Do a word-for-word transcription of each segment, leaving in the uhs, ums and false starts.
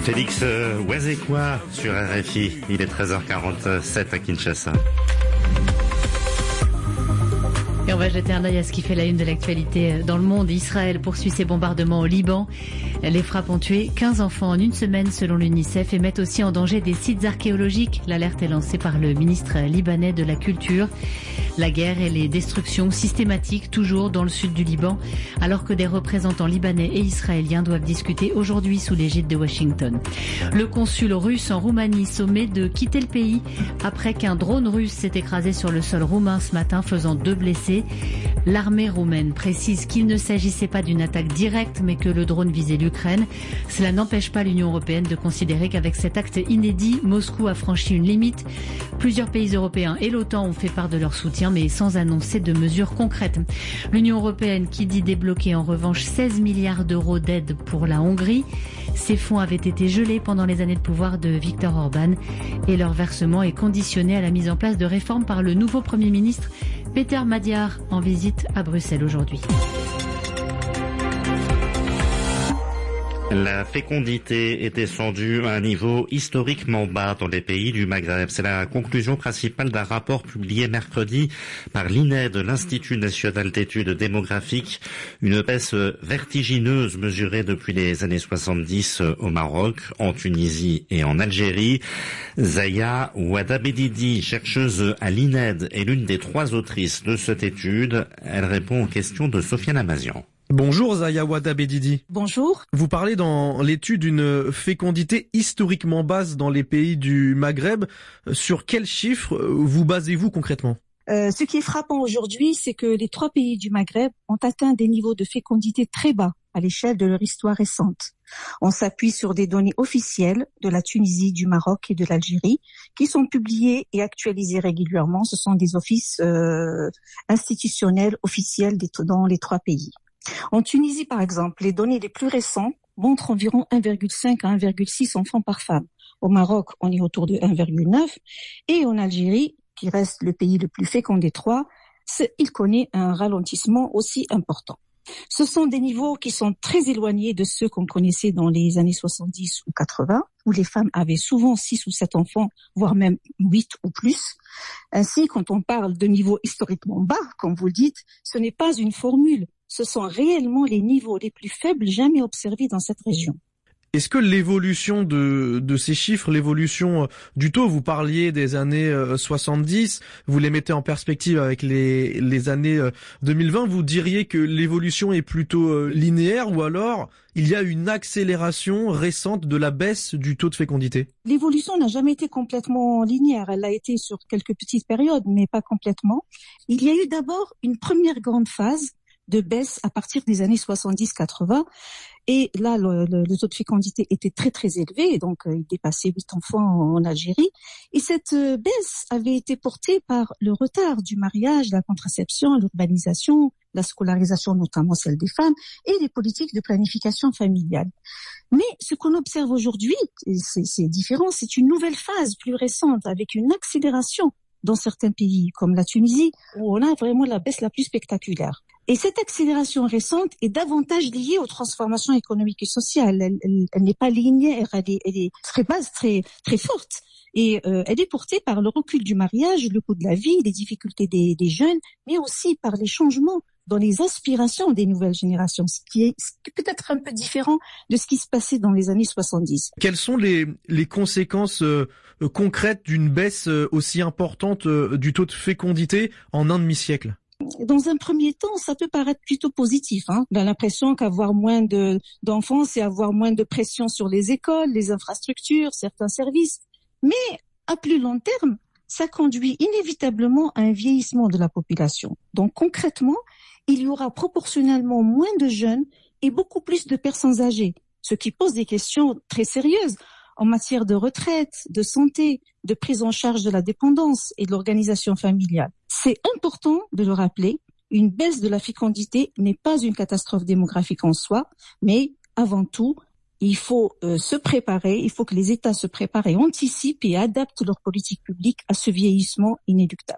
Félix Ouazekwa sur R F I, il est treize heures quarante-sept à Kinshasa. Et on va jeter un œil à ce qui fait la une de l'actualité dans le monde. Israël poursuit ses bombardements au Liban. Les frappes ont tué quinze enfants en une semaine selon l'UNICEF et mettent aussi en danger des sites archéologiques. L'alerte est lancée par le ministre libanais de la Culture. La guerre et les destructions systématiques toujours dans le sud du Liban, alors que des représentants libanais et israéliens doivent discuter aujourd'hui sous l'égide de Washington. Le consul russe en Roumanie sommet de quitter le pays après qu'un drone russe s'est écrasé sur le sol roumain ce matin, faisant deux blessés. L'armée roumaine précise qu'il ne s'agissait pas d'une attaque directe, mais que le drone visait l'Ukraine. Cela n'empêche pas l'Union européenne de considérer qu'avec cet acte inédit, Moscou a franchi une limite. Plusieurs pays européens et l'OTAN ont fait part de leur soutien, mais sans annoncer de mesures concrètes. L'Union européenne qui dit débloquer en revanche seize milliards d'euros d'aide pour la Hongrie. Ces fonds avaient été gelés pendant les années de pouvoir de Viktor Orban et leur versement est conditionné à la mise en place de réformes par le nouveau Premier ministre Peter Magyar en visite à Bruxelles aujourd'hui. La fécondité est descendue à un niveau historiquement bas dans les pays du Maghreb. C'est la conclusion principale d'un rapport publié mercredi par l'I N E D, l'Institut national d'études démographiques. Une baisse vertigineuse mesurée depuis les années soixante-dix au Maroc, en Tunisie et en Algérie. Zaya Ouadabedidi, chercheuse à l'I N E D, est l'une des trois autrices de cette étude. Elle répond aux questions de Sofiane Amazian. Bonjour Zaya Ouadabedidi. Bonjour. Vous parlez dans l'étude d'une fécondité historiquement basse dans les pays du Maghreb. Sur quels chiffres vous basez-vous concrètement ? euh, Ce qui est frappant aujourd'hui, c'est que les trois pays du Maghreb ont atteint des niveaux de fécondité très bas à l'échelle de leur histoire récente. On s'appuie sur des données officielles de la Tunisie, du Maroc et de l'Algérie qui sont publiées et actualisées régulièrement. Ce sont des offices euh, institutionnels officiels dans les trois pays. En Tunisie, par exemple, les données les plus récentes montrent environ un virgule cinq à un virgule six enfants par femme. Au Maroc, on est autour de un virgule neuf. Et en Algérie, qui reste le pays le plus fécond des trois, il connaît un ralentissement aussi important. Ce sont des niveaux qui sont très éloignés de ceux qu'on connaissait dans les années soixante-dix ou quatre-vingts, où les femmes avaient souvent six ou sept enfants, voire même huit ou plus. Ainsi, quand on parle de niveaux historiquement bas, comme vous le dites, ce n'est pas une formule. Ce sont réellement les niveaux les plus faibles jamais observés dans cette région. Est-ce que l'évolution de, de ces chiffres, l'évolution du taux, vous parliez des années soixante-dix, vous les mettez en perspective avec les, les années deux mille vingt, vous diriez que l'évolution est plutôt linéaire ou alors il y a une accélération récente de la baisse du taux de fécondité ? L'évolution n'a jamais été complètement linéaire, elle a été sur quelques petites périodes, mais pas complètement. Il y a eu d'abord une première grande phase de baisse à partir des années soixante-dix quatre-vingts. Et là, le, le, le taux de fécondité était très, très élevé. Donc, euh, il dépassait huit enfants en, en Algérie. Et cette euh, baisse avait été portée par le retard du mariage, la contraception, l'urbanisation, la scolarisation, notamment celle des femmes, et les politiques de planification familiale. Mais ce qu'on observe aujourd'hui, c'est, c'est différent, c'est une nouvelle phase plus récente avec une accélération dans certains pays, comme la Tunisie, où on a vraiment la baisse la plus spectaculaire. Et cette accélération récente est davantage liée aux transformations économiques et sociales. Elle, elle, elle n'est pas linéaire, elle est, elle est très basse, très, très forte. Et euh, elle est portée par le recul du mariage, le coût de la vie, les difficultés des, des jeunes, mais aussi par les changements dans les aspirations des nouvelles générations, ce qui est, ce qui est peut-être un peu différent de ce qui se passait dans les années soixante-dix. Quelles sont les, les conséquences euh, concrètes d'une baisse euh, aussi importante euh, du taux de fécondité en un demi-siècle ? Dans un premier temps, ça peut paraître plutôt positif. Hein. On a l'impression qu'avoir moins de, d'enfants, c'est avoir moins de pression sur les écoles, les infrastructures, certains services. Mais à plus long terme, ça conduit inévitablement à un vieillissement de la population. Donc concrètement, il y aura proportionnellement moins de jeunes et beaucoup plus de personnes âgées, ce qui pose des questions très sérieuses en matière de retraite, de santé, de prise en charge de la dépendance et de l'organisation familiale. C'est important de le rappeler, une baisse de la fécondité n'est pas une catastrophe démographique en soi, mais avant tout, il faut euh, se préparer, il faut que les États se préparent et anticipent et adaptent leurs politiques publiques à ce vieillissement inéluctable.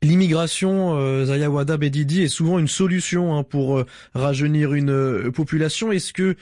L'immigration, euh, Zaya Wada Bedidi, est souvent une solution hein, pour euh, rajeunir une euh, population. Est-ce que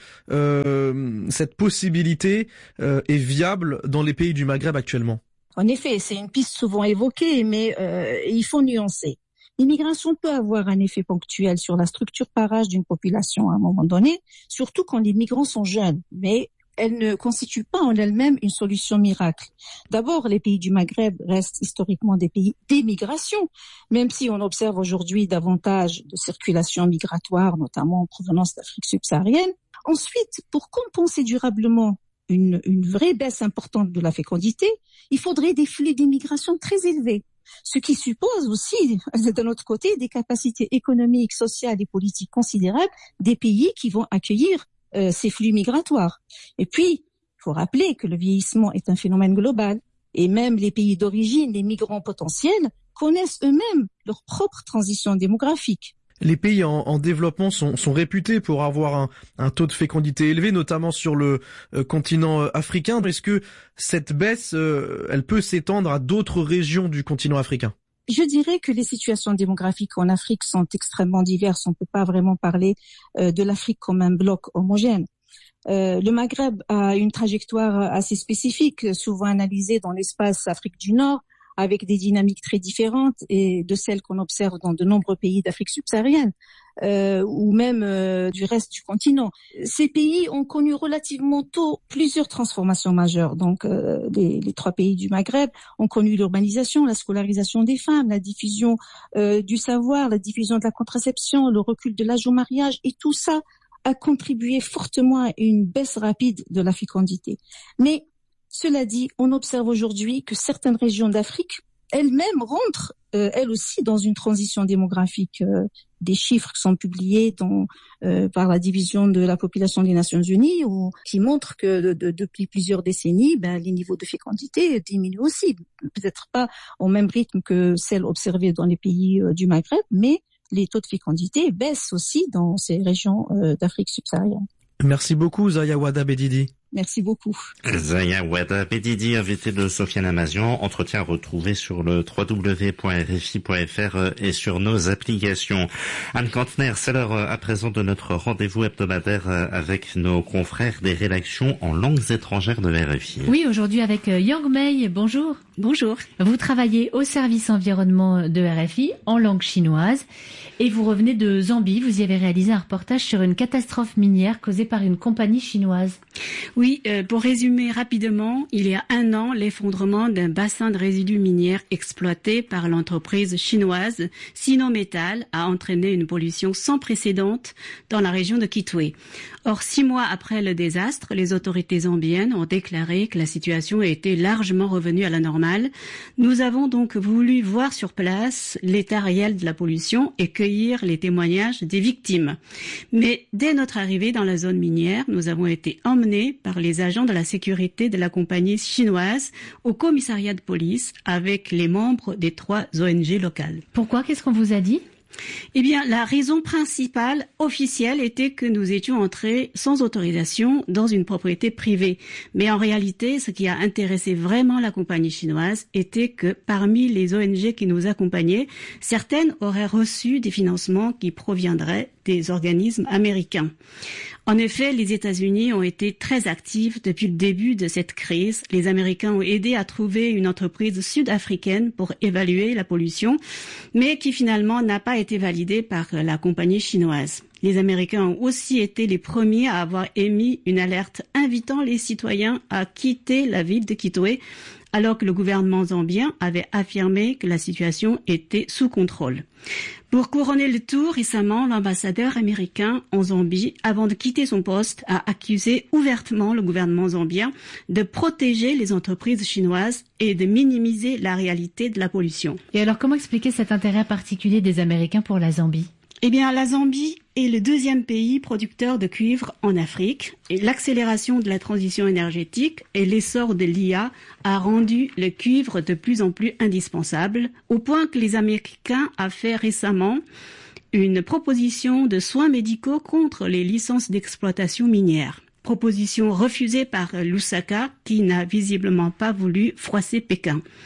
euh, cette possibilité euh, est viable dans les pays du Maghreb actuellement? En effet, c'est une piste souvent évoquée, mais euh, il faut nuancer. L'immigration peut avoir un effet ponctuel sur la structure par âge d'une population à un moment donné, surtout quand les migrants sont jeunes, mais elle ne constitue pas en elle-même une solution miracle. D'abord, les pays du Maghreb restent historiquement des pays d'émigration, même si on observe aujourd'hui davantage de circulation migratoire, notamment en provenance d'Afrique subsaharienne. Ensuite, pour compenser durablement une, une vraie baisse importante de la fécondité, il faudrait des flux d'immigration très élevés, ce qui suppose aussi, d'un autre côté, des capacités économiques, sociales et politiques considérables des pays qui vont accueillir Euh, ces flux migratoires. Et puis, il faut rappeler que le vieillissement est un phénomène global et même les pays d'origine, les migrants potentiels, connaissent eux-mêmes leur propre transition démographique. Les pays en, en développement sont, sont réputés pour avoir un, un taux de fécondité élevé, notamment sur le euh, continent euh, africain. Est-ce que cette baisse, euh, elle peut s'étendre à d'autres régions du continent africain ? Je dirais que les situations démographiques en Afrique sont extrêmement diverses. On ne peut pas vraiment parler euh, de l'Afrique comme un bloc homogène. Euh, le Maghreb a une trajectoire assez spécifique, souvent analysée dans l'espace Afrique du Nord, avec des dynamiques très différentes et de celles qu'on observe dans de nombreux pays d'Afrique subsaharienne euh, ou même euh, du reste du continent. Ces pays ont connu relativement tôt plusieurs transformations majeures. Donc, euh, les, les trois pays du Maghreb ont connu l'urbanisation, la scolarisation des femmes, la diffusion euh, du savoir, la diffusion de la contraception, le recul de l'âge au mariage, et tout ça a contribué fortement à une baisse rapide de la fécondité. Mais cela dit, on observe aujourd'hui que certaines régions d'Afrique elles-mêmes rentrent, euh, elles aussi, dans une transition démographique. Euh, des chiffres qui sont publiés dans, euh, par la division de la population des Nations Unies, ou, qui montrent que de, de, depuis plusieurs décennies, ben, les niveaux de fécondité diminuent aussi. Peut-être pas au même rythme que celles observées dans les pays euh, du Maghreb, mais les taux de fécondité baissent aussi dans ces régions euh, d'Afrique subsaharienne. Merci beaucoup, Zaya Wada Bedidi. Merci beaucoup. Zaya Wada Bedidi, invitée de Sofiane Amazian, entretien retrouvé sur le w w w point r f i point f r et sur nos applications. Anne Kantner, c'est l'heure à présent de notre rendez-vous hebdomadaire avec nos confrères des rédactions en langues étrangères de R F I. Oui, aujourd'hui avec Yang Mei, bonjour. Bonjour. Vous travaillez au service environnement de R F I en langue chinoise et vous revenez de Zambie. Vous y avez réalisé un reportage sur une catastrophe minière causée par une compagnie chinoise. Oui, euh, pour résumer rapidement, il y a un an, l'effondrement d'un bassin de résidus miniers exploité par l'entreprise chinoise Sinometal a entraîné une pollution sans précédent dans la région de Kitwe. Or, six mois après le désastre, les autorités zambiennes ont déclaré que la situation était largement revenue à la normale. Nous avons donc voulu voir sur place l'état réel de la pollution et cueillir les témoignages des victimes. Mais dès notre arrivée dans la zone minière, nous avons été emmenés par les agents de la sécurité de la compagnie chinoise au commissariat de police avec les membres des trois O N G locales. Pourquoi? Qu'est-ce qu'on vous a dit? Eh bien, la raison principale officielle était que nous étions entrés sans autorisation dans une propriété privée. Mais en réalité, ce qui a intéressé vraiment la compagnie chinoise était que parmi les O N G qui nous accompagnaient, certaines auraient reçu des financements qui proviendraient des organismes américains. En effet, les États-Unis ont été très actifs depuis le début de cette crise. Les Américains ont aidé à trouver une entreprise sud-africaine pour évaluer la pollution, mais qui finalement n'a pas été validée par la compagnie chinoise. Les Américains ont aussi été les premiers à avoir émis une alerte invitant les citoyens à quitter la ville de Kitwe, alors que le gouvernement zambien avait affirmé que la situation était sous contrôle. Pour couronner le tout, récemment, l'ambassadeur américain en Zambie, avant de quitter son poste, a accusé ouvertement le gouvernement zambien de protéger les entreprises chinoises et de minimiser la réalité de la pollution. Et alors, comment expliquer cet intérêt particulier des Américains pour la Zambie? Eh bien, la Zambie est le deuxième pays producteur de cuivre en Afrique. Et l'accélération de la transition énergétique et l'essor de l'I A a rendu le cuivre de plus en plus indispensable, au point que les Américains ont fait récemment une proposition de soins médicaux contre les licences d'exploitation minière. Proposition refusée par Lusaka, qui n'a visiblement pas voulu froisser Pékin.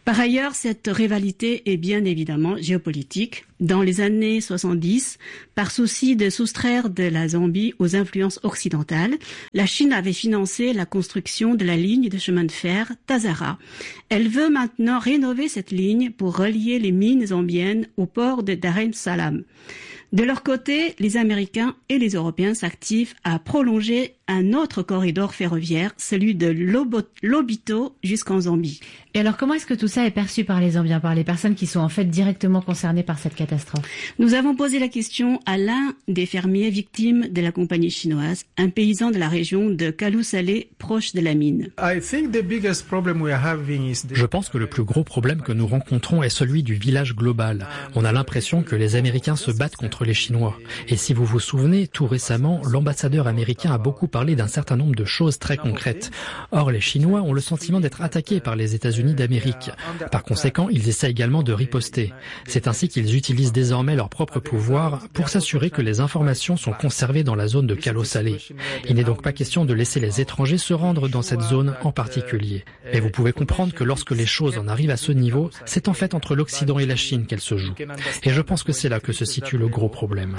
Par ailleurs, cette rivalité est bien évidemment géopolitique. Dans les années soixante-dix, par souci de soustraire de la Zambie aux influences occidentales, la Chine avait financé la construction de la ligne de chemin de fer Tazara. Elle veut maintenant rénover cette ligne pour relier les mines zambiennes au port de Dar es Salaam. De leur côté, les Américains et les Européens s'activent à prolonger un autre corridor ferroviaire, celui de Lobito jusqu'en Zambie. Et alors, comment est-ce que tout ça est perçu par les Zambiens, par les personnes qui sont en fait directement concernées par cette catastrophe? Nous avons posé la question à l'un des fermiers victimes de la compagnie chinoise, un paysan de la région de Kalou-Salé, proche de la mine. Je pense que le plus gros problème que nous rencontrons est celui du village global. On a l'impression que les Américains se battent contre les Chinois. Et si vous vous souvenez, tout récemment, l'ambassadeur américain a beaucoup parlé d'un certain nombre de choses très concrètes. Or, les Chinois ont le sentiment d'être attaqués par les États-Unis d'Amérique. Par conséquent, ils essaient également de riposter. C'est ainsi qu'ils utilisent désormais leur propre pouvoir pour s'assurer que les informations sont conservées dans la zone de Kalou-Salé. Il n'est donc pas question de laisser les étrangers se rendre dans cette zone en particulier. Mais vous pouvez comprendre que lorsque les choses en arrivent à ce niveau, c'est en fait entre l'Occident et la Chine qu'elles se jouent. Et je pense que c'est là que se situe le gros problème.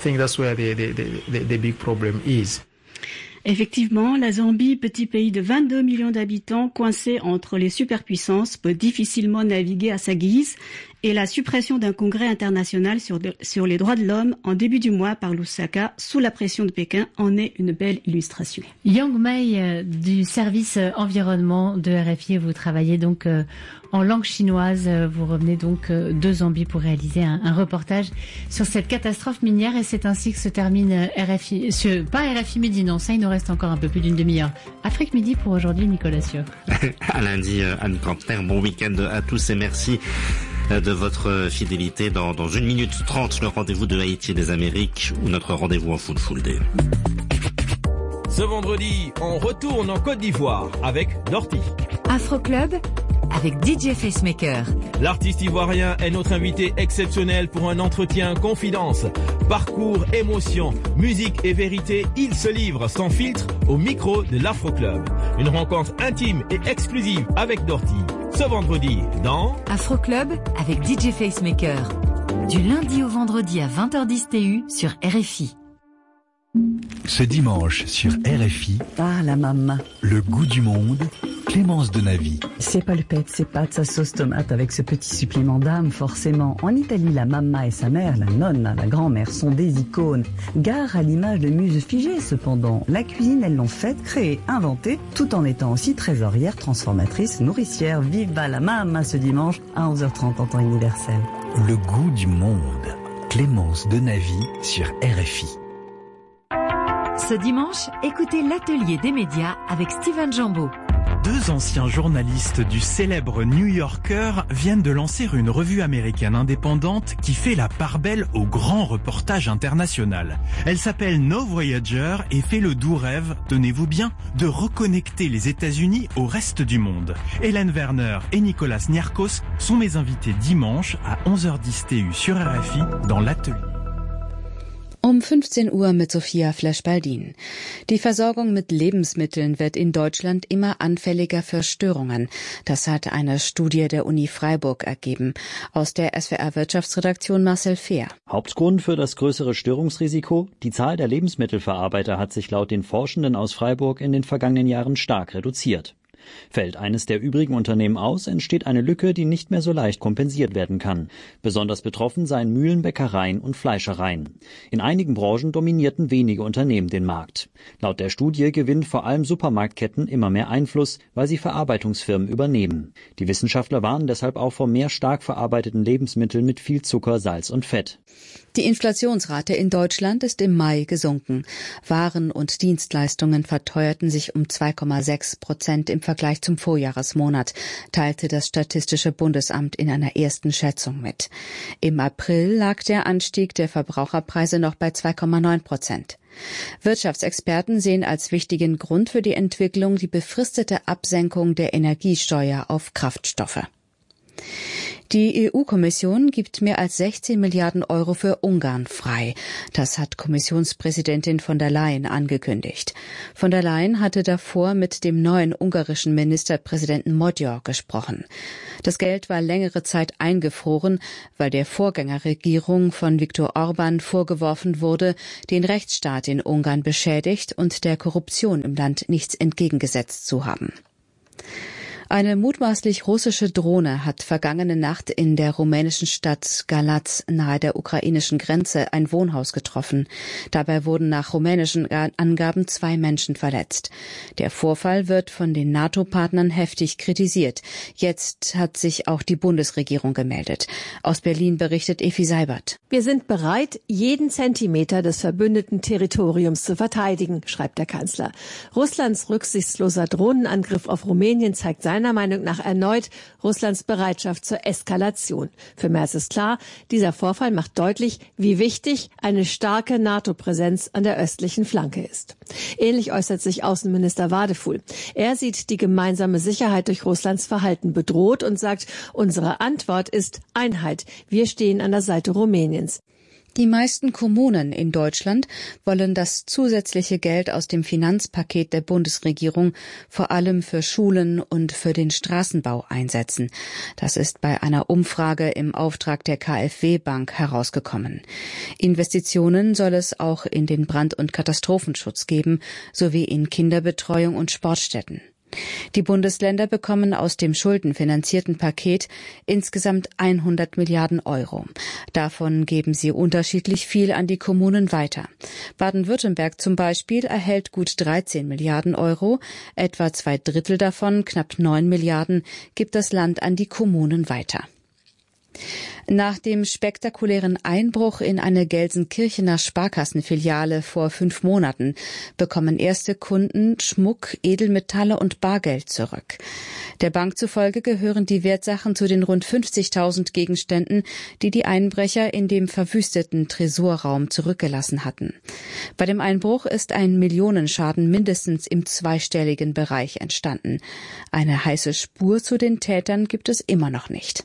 Effectivement, la Zambie, petit pays de vingt-deux millions d'habitants, coincé entre les superpuissances, peut difficilement naviguer à sa guise, et la suppression d'un congrès international sur, de, sur les droits de l'homme en début du mois par Lusaka, sous la pression de Pékin, en est une belle illustration. Yang Mei du service environnement de R F I, vous travaillez donc euh, en langue chinoise. Vous revenez donc euh, de Zambie pour réaliser un, un reportage sur cette catastrophe minière, et c'est ainsi que se termine R F I, ce, pas R F I Midi, non, ça il nous reste encore un peu plus d'une demi-heure. Afrique Midi pour aujourd'hui, Nicolas Sieur. À lundi, Anne Campner, bon week-end à tous et merci de votre fidélité. Dans, dans une minute trente, le rendez-vous de Haïti et des Amériques, ou notre rendez-vous en full full day. Ce vendredi, on retourne en Côte d'Ivoire avec Dorty. Afro Club avec D J Facemaker. L'artiste ivoirien est notre invité exceptionnel pour un entretien confidence. Parcours, émotion, musique et vérité, il se livre sans filtre au micro de l'Afro Club. Une rencontre intime et exclusive avec Dorty. Ce vendredi dans Afro Club avec D J Facemaker. Du lundi au vendredi à vingt heures dix T U sur R F I. Ce dimanche sur R F I, ah la maman, le goût du monde, Clémence Denavi. C'est polpette, c'est pâtes, sa sauce tomate avec ce petit supplément d'âme forcément. En Italie, la mamma et sa mère, la nonna, la grand-mère sont des icônes. Gare à l'image de muses figées cependant. La cuisine, elles l'ont faite, créée, inventée, tout en étant aussi trésorière, transformatrice, nourricière. Viva la mamma ce dimanche à onze heures trente en temps universel. Le goût du monde, Clémence Denavi sur R F I. Ce dimanche, écoutez l'atelier des médias avec Steven Jambeau. Deux anciens journalistes du célèbre New Yorker viennent de lancer une revue américaine indépendante qui fait la part belle au grand reportage international. Elle s'appelle No Voyager et fait le doux rêve, tenez-vous bien, de reconnecter les États-Unis au reste du monde. Hélène Werner et Nicolas Niarchos sont mes invités dimanche à onze heures dix T U sur R F I dans l'atelier. Um fünfzehn Uhr mit Sophia Flesch-Baldin. Die Versorgung mit Lebensmitteln wird in Deutschland immer anfälliger für Störungen. Das hat eine Studie der Uni Freiburg ergeben. Aus der S W R-Wirtschaftsredaktion Marcel Fehr. Hauptgrund für das größere Störungsrisiko? Die Zahl der Lebensmittelverarbeiter hat sich laut den Forschenden aus Freiburg in den vergangenen Jahren stark reduziert. Fällt eines der übrigen Unternehmen aus, entsteht eine Lücke, die nicht mehr so leicht kompensiert werden kann. Besonders betroffen seien Mühlen, Bäckereien und Fleischereien. In einigen Branchen dominierten wenige Unternehmen den Markt. Laut der Studie gewinnen vor allem Supermarktketten immer mehr Einfluss, weil sie Verarbeitungsfirmen übernehmen. Die Wissenschaftler warnen deshalb auch vor mehr stark verarbeiteten Lebensmitteln mit viel Zucker, Salz und Fett. Die Inflationsrate in Deutschland ist im Mai gesunken. Waren und Dienstleistungen verteuerten sich um zwei Komma sechs Prozent im Vergleich zum Vorjahresmonat, teilte das Statistische Bundesamt in einer ersten Schätzung mit. Im April lag der Anstieg der Verbraucherpreise noch bei zwei Komma neun Prozent. Wirtschaftsexperten sehen als wichtigen Grund für die Entwicklung die befristete Absenkung der Energiesteuer auf Kraftstoffe. Die E U-Kommission gibt mehr als sechzehn Milliarden Euro für Ungarn frei. Das hat Kommissionspräsidentin von der Leyen angekündigt. Von der Leyen hatte davor mit dem neuen ungarischen Ministerpräsidenten Magyar gesprochen. Das Geld war längere Zeit eingefroren, weil der Vorgängerregierung von Viktor Orbán vorgeworfen wurde, den Rechtsstaat in Ungarn beschädigt und der Korruption im Land nichts entgegengesetzt zu haben. Eine mutmaßlich russische Drohne hat vergangene Nacht in der rumänischen Stadt Galați nahe der ukrainischen Grenze ein Wohnhaus getroffen. Dabei wurden nach rumänischen Angaben zwei Menschen verletzt. Der Vorfall wird von den NATO-Partnern heftig kritisiert. Jetzt hat sich auch die Bundesregierung gemeldet. Aus Berlin berichtet Effi Seibert. Wir sind bereit, jeden Zentimeter des verbündeten Territoriums zu verteidigen, schreibt der Kanzler. Russlands rücksichtsloser Drohnenangriff auf Rumänien zeigt seiner Meinung nach erneut Russlands Bereitschaft zur Eskalation. Für Merz ist klar, dieser Vorfall macht deutlich, wie wichtig eine starke NATO-Präsenz an der östlichen Flanke ist. Ähnlich äußert sich Außenminister Wadefuhl. Er sieht die gemeinsame Sicherheit durch Russlands Verhalten bedroht und sagt, unsere Antwort ist Einheit. Wir stehen an der Seite Rumäniens. Die meisten Kommunen in Deutschland wollen das zusätzliche Geld aus dem Finanzpaket der Bundesregierung vor allem für Schulen und für den Straßenbau einsetzen. Das ist bei einer Umfrage im Auftrag der KfW-Bank herausgekommen. Investitionen soll es auch in den Brand- und Katastrophenschutz geben, sowie in Kinderbetreuung und Sportstätten. Die Bundesländer bekommen aus dem schuldenfinanzierten Paket insgesamt hundert Milliarden Euro. Davon geben sie unterschiedlich viel an die Kommunen weiter. Baden-Württemberg zum Beispiel erhält gut dreizehn Milliarden Euro, etwa zwei Drittel davon, knapp neun Milliarden, gibt das Land an die Kommunen weiter. Nach dem spektakulären Einbruch in eine Gelsenkirchener Sparkassenfiliale vor fünf Monaten bekommen erste Kunden Schmuck, Edelmetalle und Bargeld zurück. Der Bank zufolge gehören die Wertsachen zu den rund fünfzigtausend Gegenständen, die die Einbrecher in dem verwüsteten Tresorraum zurückgelassen hatten. Bei dem Einbruch ist ein Millionenschaden mindestens im zweistelligen Bereich entstanden. Eine heiße Spur zu den Tätern gibt es immer noch nicht.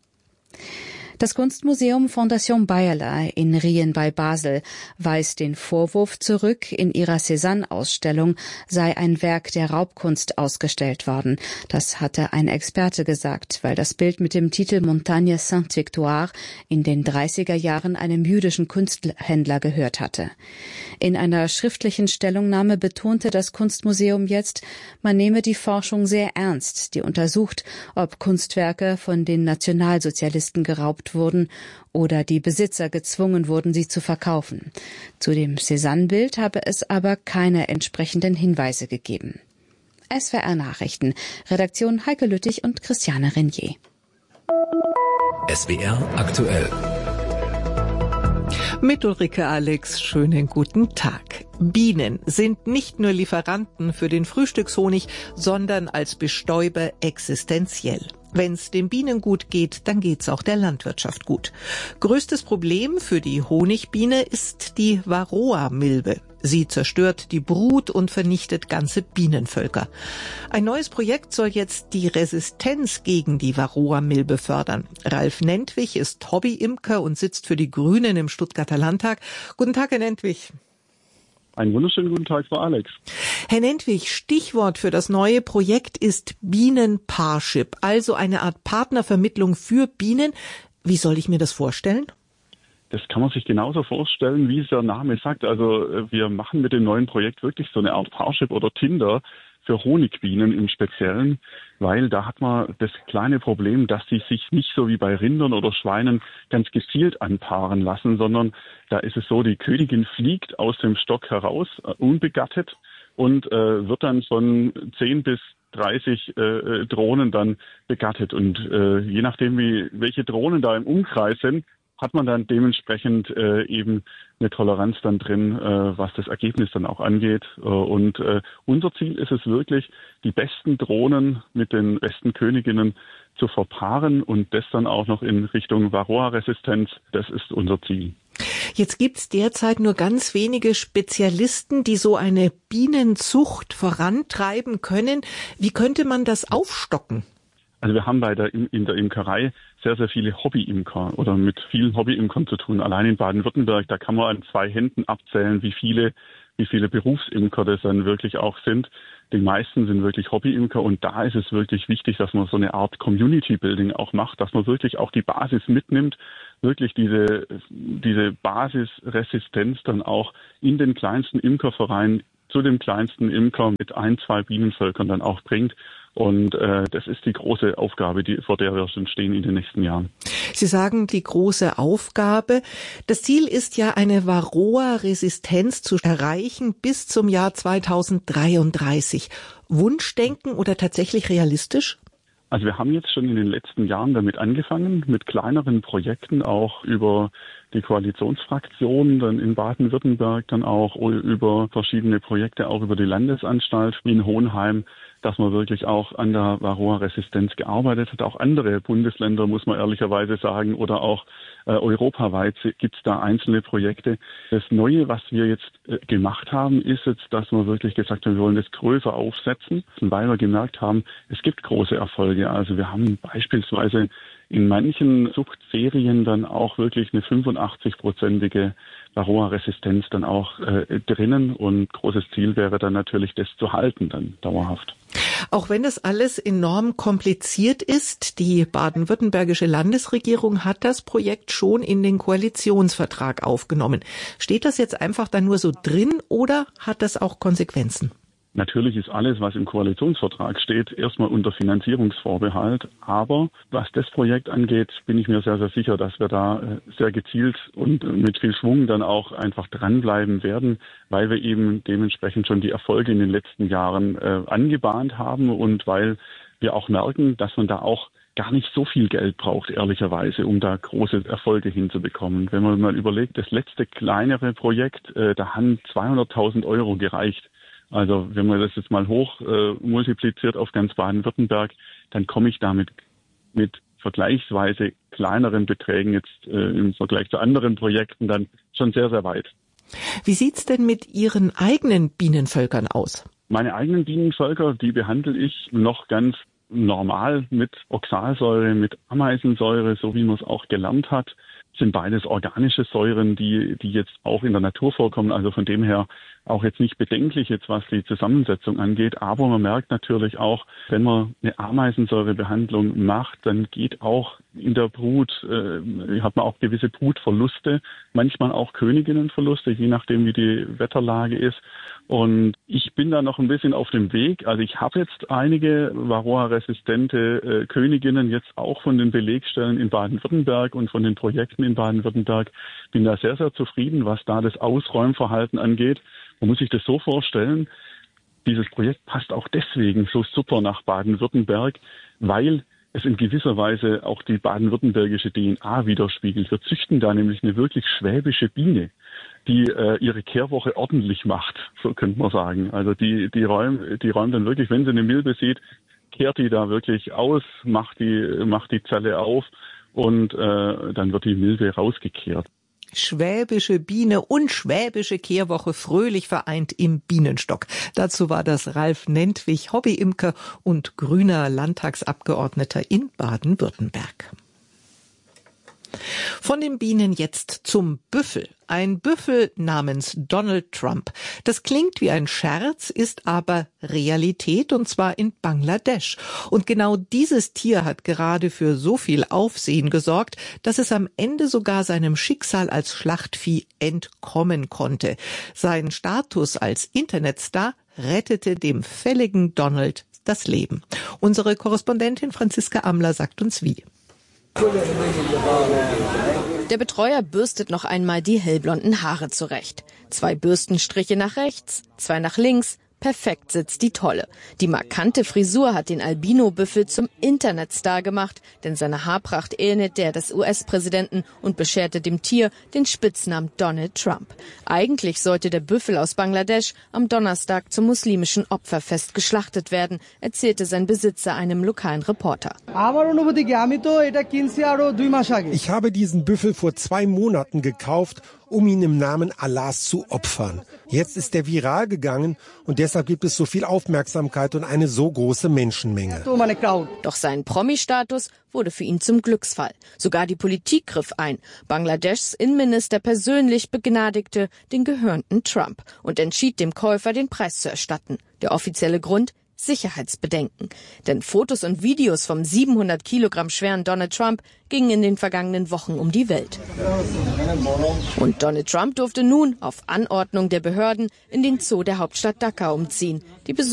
Das Kunstmuseum Fondation Bayerler in Rien bei Basel weist den Vorwurf zurück, in ihrer Cézanne-Ausstellung sei ein Werk der Raubkunst ausgestellt worden. Das hatte ein Experte gesagt, weil das Bild mit dem Titel Montagne Sainte-Victoire in den dreißiger Jahren einem jüdischen Kunsthändler gehört hatte. In einer schriftlichen Stellungnahme betonte das Kunstmuseum jetzt, man nehme die Forschung sehr ernst, die untersucht, ob Kunstwerke von den Nationalsozialisten geraubt wurden oder die Besitzer gezwungen wurden, sie zu verkaufen. Zu dem Cézanne-Bild habe es aber keine entsprechenden Hinweise gegeben. S W R Nachrichten, Redaktion Heike Lüttich und Christiane Renier. S W R aktuell. Mit Ulrike Alex, schönen guten Tag. Bienen sind nicht nur Lieferanten für den Frühstückshonig, sondern als Bestäuber existenziell. Wenn es den Bienen gut geht, dann geht's auch der Landwirtschaft gut. Größtes Problem für die Honigbiene ist die Varroa-Milbe. Sie zerstört die Brut und vernichtet ganze Bienenvölker. Ein neues Projekt soll jetzt die Resistenz gegen die Varroa-Milbe fördern. Ralf Nentwich ist Hobby-Imker und sitzt für die Grünen im Stuttgarter Landtag. Guten Tag, Herr Nentwich. Einen wunderschönen guten Tag, Frau Alex. Herr Nentwich, Stichwort für das neue Projekt ist Bienenparship, also eine Art Partnervermittlung für Bienen. Wie soll ich mir das vorstellen? Das kann man sich genauso vorstellen, wie es der Name sagt. Also wir machen mit dem neuen Projekt wirklich so eine Art Parship oder Tinder für Honigbienen im Speziellen, weil da hat man das kleine Problem, dass sie sich nicht so wie bei Rindern oder Schweinen ganz gezielt anpaaren lassen, sondern da ist es so, die Königin fliegt aus dem Stock heraus, äh, unbegattet und äh, wird dann von zehn bis dreißig äh, Drohnen dann begattet. Und äh, je nachdem, wie welche Drohnen da im Umkreis sind, hat man dann dementsprechend äh, eben eine Toleranz dann drin, äh, was das Ergebnis dann auch angeht. Äh, und äh, unser Ziel ist es wirklich, die besten Drohnen mit den besten Königinnen zu verpaaren und das dann auch noch in Richtung Varroa-Resistenz. Das ist unser Ziel. Jetzt gibt's derzeit nur ganz wenige Spezialisten, die so eine Bienenzucht vorantreiben können. Wie könnte man das aufstocken? Also wir haben bei der, in der Imkerei sehr, sehr viele Hobby-Imker oder mit vielen Hobby-Imkern zu tun. Allein in Baden-Württemberg, da kann man an zwei Händen abzählen, wie viele, wie viele Berufsimker das dann wirklich auch sind. Die meisten sind wirklich Hobby-Imker und da ist es wirklich wichtig, dass man so eine Art Community-Building auch macht, dass man wirklich auch die Basis mitnimmt, wirklich diese, diese Basisresistenz dann auch in den kleinsten Imkerverein zu dem kleinsten Imker mit ein, zwei Bienenvölkern dann auch bringt. Und äh, das ist die große Aufgabe, die, vor der wir schon stehen in den nächsten Jahren. Sie sagen, die große Aufgabe. Das Ziel ist ja, eine Varroa-Resistenz zu erreichen bis zum Jahr zweitausenddreiunddreißig. Wunschdenken oder tatsächlich realistisch? Also wir haben jetzt schon in den letzten Jahren damit angefangen, mit kleineren Projekten auch über die Koalitionsfraktion, dann in Baden-Württemberg, dann auch über verschiedene Projekte, auch über die Landesanstalt in Hohenheim, dass man wirklich auch an der Varroa-Resistenz gearbeitet hat. Auch andere Bundesländer, muss man ehrlicherweise sagen, oder auch äh, europaweit gibt es da einzelne Projekte. Das Neue, was wir jetzt äh, gemacht haben, ist jetzt, dass wir wirklich gesagt haben, wir wollen das größer aufsetzen, weil wir gemerkt haben, es gibt große Erfolge. Also wir haben beispielsweise in manchen Zuchtserien dann auch wirklich eine fünfundachtzig-prozentige Varroa-Resistenz dann auch äh, drinnen und großes Ziel wäre dann natürlich, das zu halten dann dauerhaft. Auch wenn das alles enorm kompliziert ist, die baden-württembergische Landesregierung hat das Projekt schon in den Koalitionsvertrag aufgenommen. Steht das jetzt einfach da nur so drin oder hat das auch Konsequenzen? Natürlich ist alles, was im Koalitionsvertrag steht, erstmal unter Finanzierungsvorbehalt. Aber was das Projekt angeht, bin ich mir sehr, sehr sicher, dass wir da sehr gezielt und mit viel Schwung dann auch einfach dranbleiben werden, weil wir eben dementsprechend schon die Erfolge in den letzten Jahren äh, angebahnt haben und weil wir auch merken, dass man da auch gar nicht so viel Geld braucht, ehrlicherweise, um da große Erfolge hinzubekommen. Wenn man mal überlegt, das letzte kleinere Projekt, äh, da haben zweihunderttausend Euro gereicht. Also wenn man das jetzt mal hoch äh, multipliziert auf ganz Baden-Württemberg, dann komme ich damit mit vergleichsweise kleineren Beträgen jetzt äh, im Vergleich zu anderen Projekten dann schon sehr, sehr weit. Wie sieht's denn mit Ihren eigenen Bienenvölkern aus? Meine eigenen Bienenvölker, die behandle ich noch ganz normal mit Oxalsäure, mit Ameisensäure, so wie man es auch gelernt hat. Sind beides organische Säuren, die die jetzt auch in der Natur vorkommen. Also von dem her auch jetzt nicht bedenklich, jetzt was die Zusammensetzung angeht. Aber man merkt natürlich auch, wenn man eine Ameisensäurebehandlung macht, dann geht auch in der Brut, äh, hat man auch gewisse Brutverluste, manchmal auch Königinnenverluste, je nachdem wie die Wetterlage ist. Und ich bin da noch ein bisschen auf dem Weg. Also ich habe jetzt einige Varroa-resistente äh, Königinnen jetzt auch von den Belegstellen in Baden-Württemberg und von den Projekten in Baden-Württemberg. Bin da sehr, sehr zufrieden, was da das Ausräumverhalten angeht. Man muss sich das so vorstellen, dieses Projekt passt auch deswegen so super nach Baden-Württemberg, weil es in gewisser Weise auch die baden-württembergische D N A widerspiegelt. Wir züchten da nämlich eine wirklich schwäbische Biene, die äh, ihre Kehrwoche ordentlich macht, so könnte man sagen. Also die die räumt die räumt dann wirklich, wenn sie eine Milbe sieht, kehrt die da wirklich aus, macht die macht die Zelle auf und äh, dann wird die Milbe rausgekehrt. Schwäbische Biene und schwäbische Kehrwoche fröhlich vereint im Bienenstock. Dazu war das Ralf Nentwich, Hobbyimker und grüner Landtagsabgeordneter in Baden-Württemberg. Von den Bienen jetzt zum Büffel. Ein Büffel namens Donald Trump. Das klingt wie ein Scherz, ist aber Realität, und zwar in Bangladesch. Und genau dieses Tier hat gerade für so viel Aufsehen gesorgt, dass es am Ende sogar seinem Schicksal als Schlachtvieh entkommen konnte. Sein Status als Internetstar rettete dem fälligen Donald das Leben. Unsere Korrespondentin Franziska Amler sagt uns wie. Der Betreuer bürstet noch einmal die hellblonden Haare zurecht. Zwei Bürstenstriche nach rechts, zwei nach links. Perfekt sitzt die Tolle. Die markante Frisur hat den Albino-Büffel zum Internetstar gemacht, denn seine Haarpracht ähnelt der des U S-Präsidenten und bescherte dem Tier den Spitznamen Donald Trump. Eigentlich sollte der Büffel aus Bangladesch am Donnerstag zum muslimischen Opferfest geschlachtet werden, erzählte sein Besitzer einem lokalen Reporter. Ich habe diesen Büffel vor zwei Monaten gekauft um ihn im Namen Allahs zu opfern. Jetzt ist er viral gegangen und deshalb gibt es so viel Aufmerksamkeit und eine so große Menschenmenge. Doch sein Promi-Status wurde für ihn zum Glücksfall. Sogar die Politik griff ein. Bangladeschs Innenminister persönlich begnadigte den gehörnten Trump und entschied, dem Käufer den Preis zu erstatten. Der offizielle Grund? Sicherheitsbedenken. Denn Fotos und Videos vom siebenhundert Kilogramm schweren Donald Trump gingen in den vergangenen Wochen um die Welt. Und Donald Trump durfte nun auf Anordnung der Behörden in den Zoo der Hauptstadt Dhaka umziehen. Die